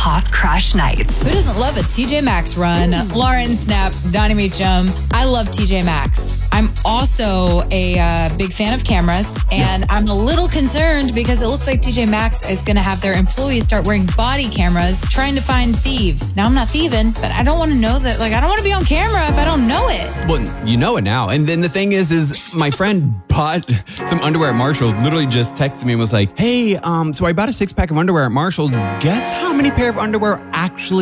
Pop Crush Nights. Who doesn't love a TJ Maxx run? Lauren, Snap, Donnie Meacham. I love TJ Maxx. I'm also a big fan of cameras, and I'm a little concerned because it looks like TJ Maxx is going to have their employees start wearing body cameras trying to find thieves. Now, I'm not thieving, but I don't want to know that. Like, I don't want to be on camera if I don't know it. Well, you know it now. And then the thing is my friend bought some underwear at Marshall, literally just texted me and was like, hey, so I bought a 6-pack of underwear at Marshall. Guess how many pair of underwear actually